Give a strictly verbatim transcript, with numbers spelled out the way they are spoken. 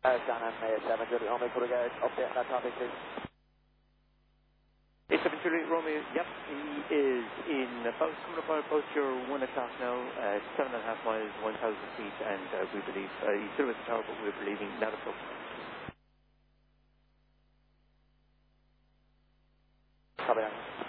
Uh, San Andreas, seven Juliet Romeo, put a guard, update on that topic, please. It's seven Juliet Romeo, yep, he is in about, coming up about your one o'clock now, uh, seven and a half miles, one thousand feet, and uh, we believe, uh, he's still with the tower, but we're believing not a problem. Copy that.